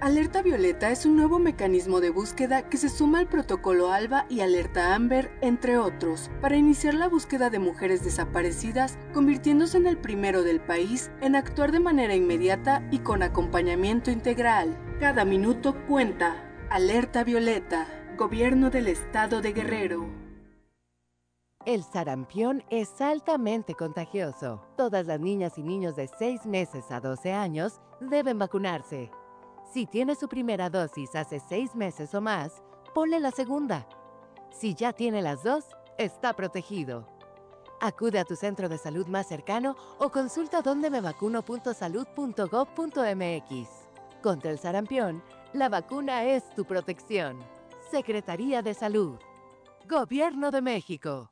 Alerta Violeta es un nuevo mecanismo de búsqueda que se suma al protocolo ALBA y Alerta Amber, entre otros, para iniciar la búsqueda de mujeres desaparecidas, convirtiéndose en el primero del país en actuar de manera inmediata y con acompañamiento integral. Cada minuto cuenta. Alerta Violeta, Gobierno del Estado de Guerrero. El sarampión es altamente contagioso. Todas las niñas y niños de 6 meses a 12 años deben vacunarse. Si tiene su primera dosis hace 6 meses o más, ponle la segunda. Si ya tiene las dos, está protegido. Acude a tu centro de salud más cercano o consulta dondemevacuno.salud.gov.mx. Contra el sarampión, la vacuna es tu protección. Secretaría de Salud. Gobierno de México.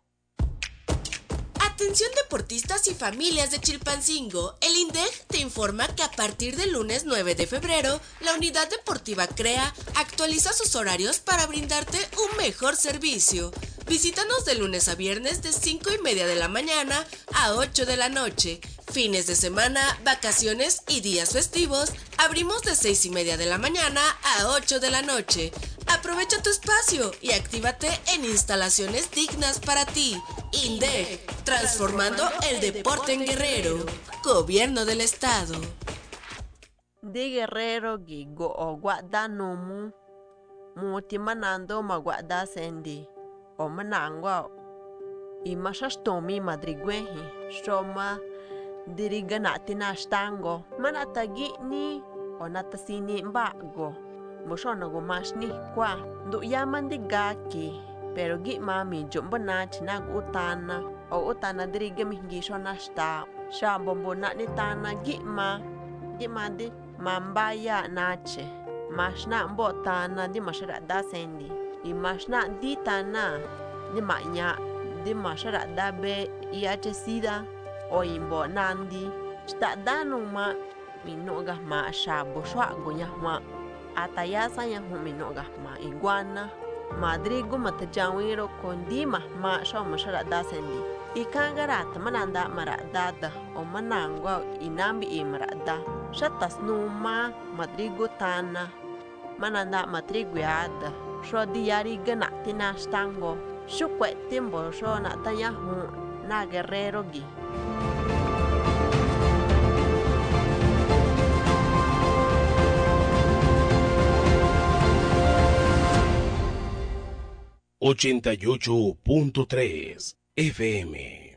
Atención deportistas y familias de Chilpancingo, el INDEG te informa que a partir del lunes 9 de febrero, la Unidad Deportiva CREA actualiza sus horarios para brindarte un mejor servicio. Visítanos de lunes a viernes de 5:30 de la mañana a 8 de la noche. Fines de semana, vacaciones y días festivos, abrimos de 6:30 de la mañana a 8 de la noche. Aprovecha tu espacio y actívate en instalaciones dignas para ti. INDEG, transformando el deporte en Guerrero. Gobierno del Estado. De Guerrero gigo o guada nomu muti manando ma guada sendi o manangwa i mashastomi madrigwehi shoma diriganati nashtango manatagi ni o natasini mbago moshona go mashni kwa du yaman digaki pero gi mami jumbana china utana o utana dirigami gisho nashta shambombo na nitana gi ma di mambaya nache mashna mbotana di mashara da sendi i mashna di tana di manya di mashara da be iache sida o imbo nandi sta danu ma minoga ma shabo shwa gonya ma atayasa ya minoga ma iguana madrigo matajawiro kondima ma sho mashara da sendi ikangarat mananda maradada o manangwa inambi imrada shatas numa madrigo tana mananda matriguada sho diari ganati nashtango shukwe timbo sho natanya hu na guerrero gi 88.3 FM.